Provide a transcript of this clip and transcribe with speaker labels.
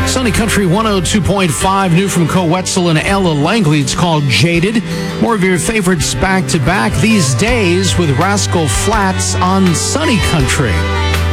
Speaker 1: Sunny Country 102.5, new from Co Wetzel and Ella Langley. It's called Jaded. More of your favorites back to back these days with Rascal Flatts on Sunny Country.